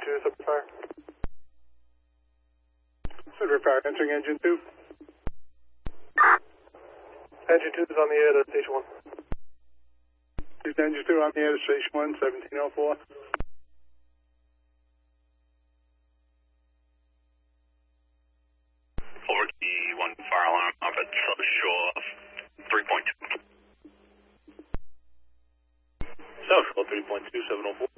3.2, Super Fire. Super Fire, entering engine 2. Engine 2 is on the air to station 1. Engine 2 on the air to station 1, 1704. Over key 1 fire alarm up at South Shore 3.2. South Shore 3.2, 704.